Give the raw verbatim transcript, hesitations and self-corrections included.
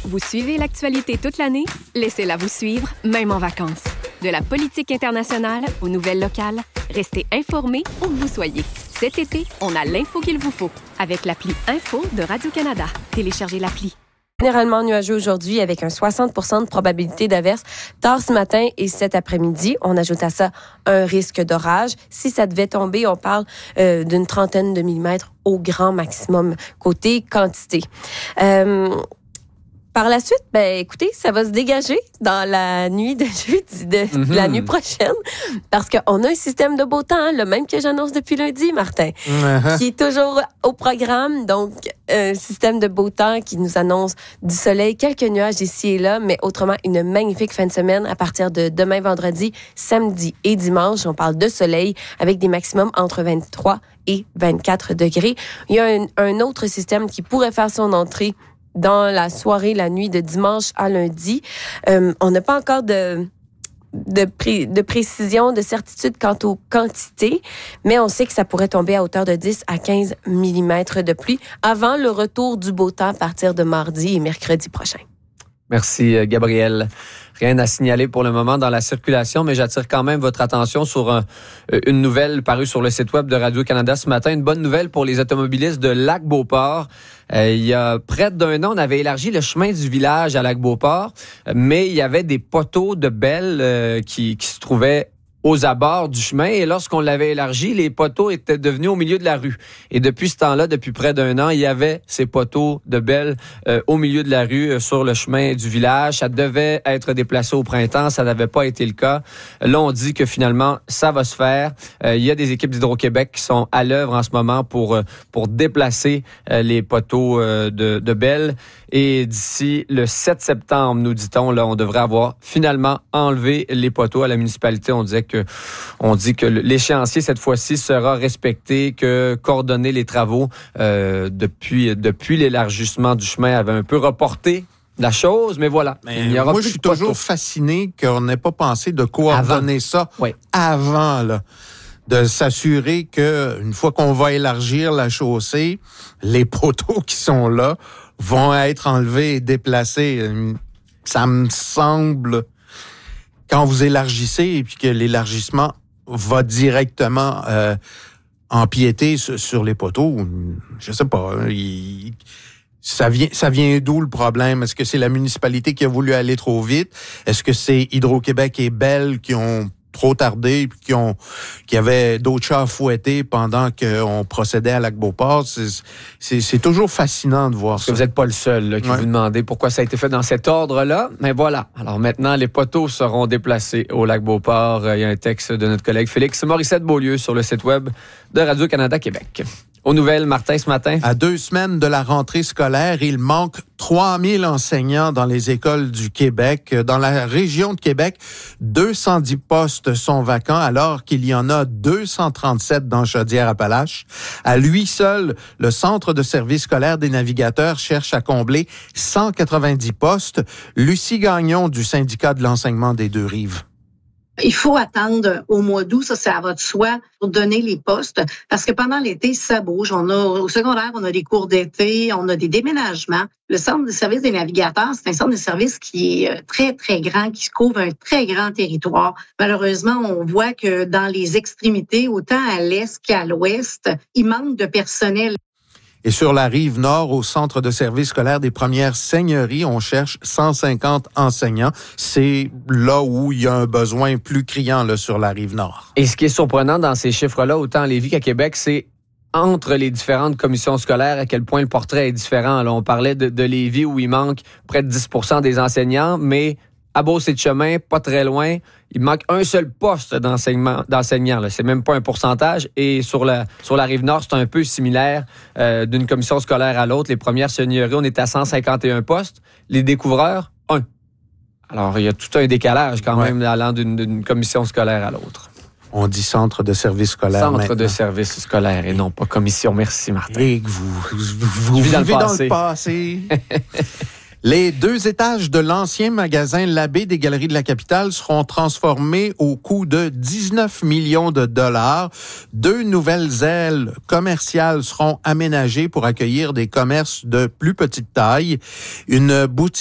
Vous suivez l'actualité toute l'année? Laissez-la vous suivre, même en vacances. De la politique internationale aux nouvelles locales, restez informés où que vous soyez. Cet été, on a l'info qu'il vous faut avec l'appli Info de Radio-Canada. Téléchargez l'appli. Généralement nuageux aujourd'hui avec un soixante pour cent de probabilité d'averse tard ce matin et cet après-midi. On ajoute à ça un risque d'orage. Si ça devait tomber, on parle euh, d'une trentaine de millimètres au grand maximum côté quantité. Euh, Par la suite, ben écoutez, ça va se dégager dans la nuit de jeudi, de, mm-hmm. de la nuit prochaine, parce qu'on a un système de beau temps, hein, le même que j'annonce depuis lundi, Martin, uh-huh. qui est toujours au programme. Donc, un système de beau temps qui nous annonce du soleil, quelques nuages ici et là, mais autrement une magnifique fin de semaine à partir de demain vendredi, samedi et dimanche. On parle de soleil avec des maximums entre vingt-trois et vingt-quatre degrés. Il y a un, un autre système qui pourrait faire son entrée dans la soirée, la nuit de dimanche à lundi. Euh, on n'a pas encore de, de, pré, de précision, de certitude quant aux quantités, mais on sait que ça pourrait tomber à hauteur de dix à quinze millimètres de pluie avant le retour du beau temps à partir de mardi et mercredi prochain. Merci, Gabrielle. Rien à signaler pour le moment dans la circulation, mais j'attire quand même votre attention sur un, une nouvelle parue sur le site web de Radio-Canada ce matin. Une bonne nouvelle pour les automobilistes de Lac-Beauport. Euh, il y a près d'un an, on avait élargi le chemin du village à Lac-Beauport, mais il y avait des poteaux de belle euh, qui, qui se trouvaient aux abords du chemin. Et lorsqu'on l'avait élargi, les poteaux étaient devenus au milieu de la rue. Et depuis ce temps-là, depuis près d'un an, il y avait ces poteaux de belle euh, au milieu de la rue, euh, sur le chemin du village. Ça devait être déplacé au printemps. Ça n'avait pas été le cas. Là, on dit que finalement, ça va se faire. Euh, il y a des équipes d'Hydro-Québec qui sont à l'œuvre en ce moment pour, euh, pour déplacer euh, les poteaux euh, de, de belle. Et d'ici le sept septembre, nous dit-on, là, on devrait avoir finalement enlevé les poteaux à la municipalité. On disait que, on dit que l'échéancier, cette fois-ci, sera respecté, que coordonner les travaux euh, depuis, depuis l'élargissement du chemin avait un peu reporté la chose, mais voilà. Mais il y aura moi, je suis toujours fasciné qu'on n'ait pas pensé de coordonner avant. ça oui. avant, là. De s'assurer que une fois qu'on va élargir la chaussée, les poteaux qui sont là vont être enlevés et déplacés. Ça me semble, quand vous élargissez et puis que l'élargissement va directement euh, empiéter sur, sur les poteaux, je sais pas, il, ça vient, ça vient d'où le problème? Est-ce que c'est la municipalité qui a voulu aller trop vite? Est-ce que c'est Hydro-Québec et Bell qui ont trop tardé, puis qui ont, qui avaient d'autres chats à fouetter pendant qu'on procédait à Lac-Beauport. C'est, c'est, c'est toujours fascinant de voir Parce ça. que vous n'êtes pas le seul là, qui ouais. vous demandez pourquoi ça a été fait dans cet ordre-là. Mais voilà. Alors maintenant, les poteaux seront déplacés au Lac-Beauport. Il y a un texte de notre collègue Félix Morissette-Beaulieu sur le site web de Radio-Canada Québec. Aux nouvelles, Martin, ce matin. À deux semaines de la rentrée scolaire, il manque trois mille enseignants dans les écoles du Québec. Dans la région de Québec, deux cent dix postes sont vacants alors qu'il y en a deux cent trente-sept dans Chaudière-Appalaches. À lui seul, le Centre de service scolaire des navigateurs cherche à combler cent quatre-vingt-dix postes. Lucie Gagnon du syndicat de l'enseignement des Deux-Rives. Il faut attendre au mois d'août, ça c'est à votre choix, pour donner les postes, parce que pendant l'été, ça bouge. On a, au secondaire, on a des cours d'été, on a des déménagements. Le Centre de service des navigateurs, c'est un centre de service qui est très, très grand, qui couvre un très grand territoire. Malheureusement, on voit que dans les extrémités, autant à l'est qu'à l'ouest, il manque de personnel. Et sur la rive nord, au centre de service scolaire des Premières Seigneuries, on cherche cent cinquante enseignants. C'est là où il y a un besoin plus criant là, sur la rive nord. Et ce qui est surprenant dans ces chiffres-là, autant à Lévis qu'à Québec, c'est entre les différentes commissions scolaires, à quel point le portrait est différent. Là, on parlait de, de Lévis où il manque près de dix pour cent des enseignants, mais à Beauce-et-de-Chemin, pas très loin, il manque un seul poste d'enseignement, d'enseignant. Là. C'est même pas un pourcentage. Et sur la, sur la Rive-Nord, c'est un peu similaire euh, d'une commission scolaire à l'autre. Les Premières Seigneuries, on est à cent cinquante et un postes. Les découvreurs, un. Alors, il y a tout un décalage quand ouais. même allant d'une, d'une commission scolaire à l'autre. On dit centre de service scolaire Centre maintenant. de service scolaire et non pas commission. Merci, Martin. Et que vous, vous, vous vivez dans le, dans le passé. Les deux étages de l'ancien magasin Labbé des Galeries de la Capitale seront transformés au coût de dix-neuf millions de dollars. Deux nouvelles ailes commerciales seront aménagées pour accueillir des commerces de plus petite taille. Une boutique